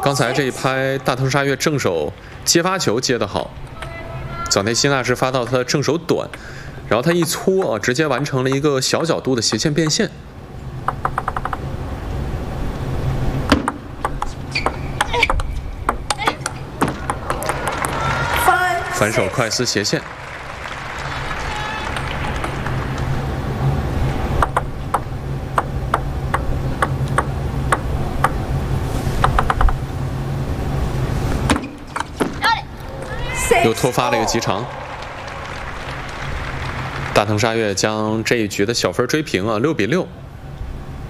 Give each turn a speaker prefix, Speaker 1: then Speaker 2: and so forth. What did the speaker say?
Speaker 1: 刚才这一拍，大藤沙月正手接发球接得好，早田希娜是发到他的正手短，然后他一搓啊，直接完成了一个小角度的斜线变现。反手快丝斜线。又拖发了一个极长，大藤沙月将这一局的小分追平啊，6比6。